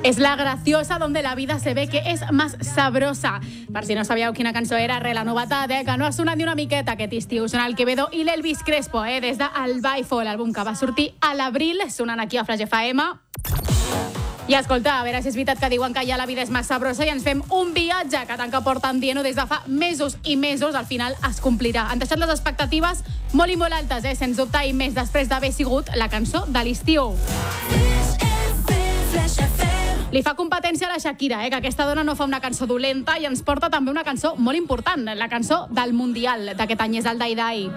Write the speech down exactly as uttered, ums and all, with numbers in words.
És la graciosa donde la vida se ve que és més sabrosa. Per si no sabíeu quina cançó era, re, la novetat, eh, que no ha sonat ni una miqueta aquest estiu. Sona el Quevedo i l'Elvis Crespo, eh, des d'El Baifo, l'àlbum que va sortir a l'abril, sonant aquí a Flash F M. I escolta, a veure si és veritat que diuen que ja la vida és més sabrosa i ens fem un viatge que tant que porten dient des de fa mesos i mesos, al final es complirà. Han deixat les expectatives molt i molt altes, eh, sens dubte, i més després d'haver sigut la cançó de l'estiu. Li fa competència a la Shakira, eh, que aquesta dona no fa una cançó dolenta i ens porta també una cançó molt important, la cançó del Mundial d'aquest any, és el Dai Dai.